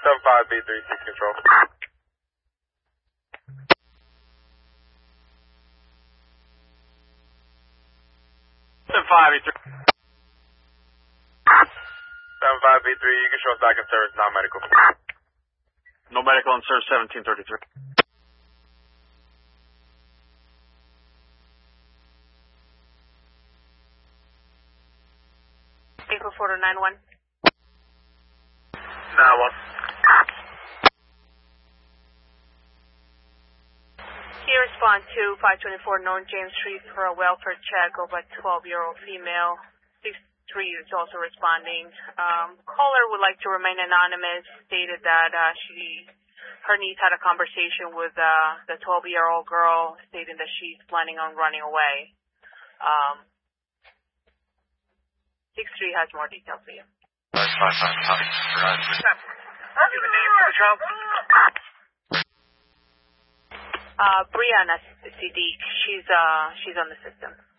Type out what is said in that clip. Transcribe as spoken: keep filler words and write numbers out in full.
seven five B three, six control. seven five B three. seven five B three, you can show us back in service, non-medical. No medical in service, seventeen thirty-three. April photo nine one. nine one. Can you respond to five twenty-four North James Street for a welfare check of a twelve-year-old female? six three is also responding. Um, caller would like to remain anonymous, stated that uh, she, her niece had a conversation with uh, the twelve-year-old girl, stating that she's planning on running away. Um, six three has more details for you. Fine, fine, fine, fine. Give a name for the child. Uh, Brianna Siddiq, she's, uh, she's on the system.